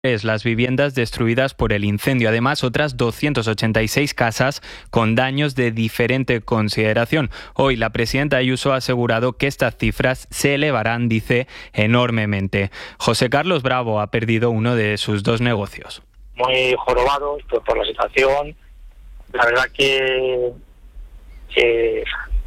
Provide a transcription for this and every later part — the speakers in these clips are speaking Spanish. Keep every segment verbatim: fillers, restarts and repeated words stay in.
Las viviendas destruidas por el incendio. Además, otras doscientas ochenta y seis casas con daños de diferente consideración. Hoy, la presidenta Ayuso ha asegurado que estas cifras se elevarán, dice, enormemente. José Carlos Bravo ha perdido uno de sus dos negocios. Muy jorobados pues, por la situación. La verdad que, que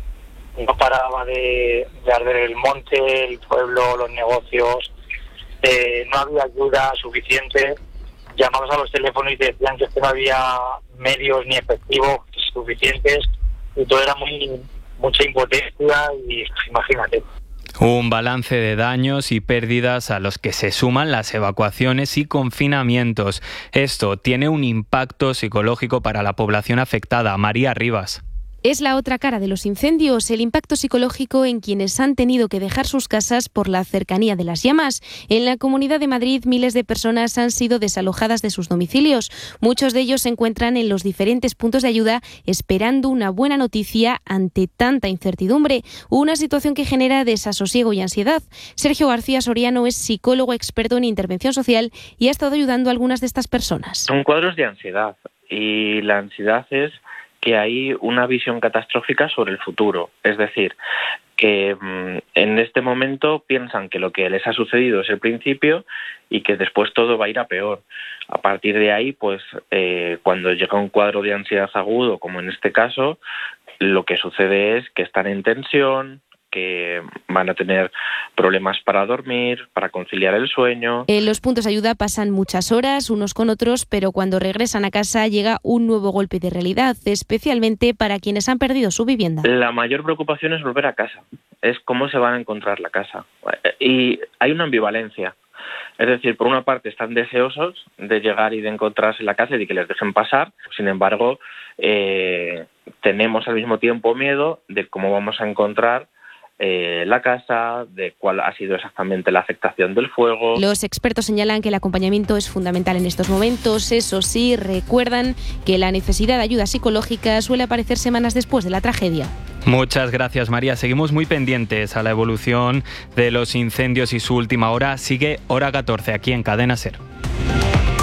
no paraba de, de arder el monte, el pueblo, los negocios. Eh, no había ayuda suficiente, llamamos a los teléfonos y decían que no había medios ni efectivos suficientes y todo era muy mucha impotencia y imagínate. Un balance de daños y pérdidas a los que se suman las evacuaciones y confinamientos. Esto tiene un impacto psicológico para la población afectada. María Rivas. Es la otra cara de los incendios, el impacto psicológico en quienes han tenido que dejar sus casas por la cercanía de las llamas. En la Comunidad de Madrid, miles de personas han sido desalojadas de sus domicilios. Muchos de ellos se encuentran en los diferentes puntos de ayuda esperando una buena noticia ante tanta incertidumbre, una situación que genera desasosiego y ansiedad. Sergio García Soriano es psicólogo experto en intervención social y ha estado ayudando a algunas de estas personas. Son cuadros de ansiedad y la ansiedad es que hay una visión catastrófica sobre el futuro, es decir, que mmm, en este momento piensan que lo que les ha sucedido es el principio y que después todo va a ir a peor. A partir de ahí, pues eh, cuando llega un cuadro de ansiedad agudo, como en este caso, lo que sucede es que están en tensión, que van a tener problemas para dormir, para conciliar el sueño. En los puntos de ayuda pasan muchas horas unos con otros, pero cuando regresan a casa llega un nuevo golpe de realidad, especialmente para quienes han perdido su vivienda. La mayor preocupación es volver a casa, es cómo se van a encontrar la casa. Y hay una ambivalencia. Es decir, por una parte están deseosos de llegar y de encontrarse la casa y de que les dejen pasar. Sin embargo, eh, tenemos al mismo tiempo miedo de cómo vamos a encontrar Eh, la casa, de cuál ha sido exactamente la afectación del fuego. Los expertos señalan que el acompañamiento es fundamental en estos momentos. Eso sí, recuerdan que la necesidad de ayuda psicológica suele aparecer semanas después de la tragedia. Muchas gracias, María. Seguimos muy pendientes a la evolución de los incendios y su última hora. Sigue Hora catorce aquí en Cadena SER.